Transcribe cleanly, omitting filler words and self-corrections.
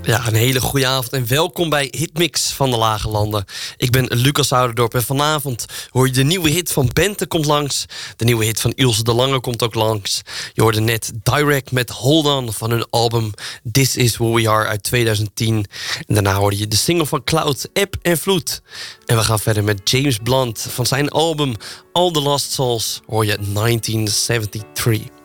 Ja, een hele goede avond en welkom bij Hitmix van de Lage Landen. Ik ben Lucas Ouderdorp en vanavond hoor je de nieuwe hit van Bente komt langs. De nieuwe hit van Ilse de Lange komt ook langs. Je hoorde net Direct met Hold On van hun album This Is Who We Are uit 2010. En daarna hoorde je de single van Cloud, Ebb en Vloed. En we gaan verder met James Blunt van zijn album All the Lost Souls hoor je 1973.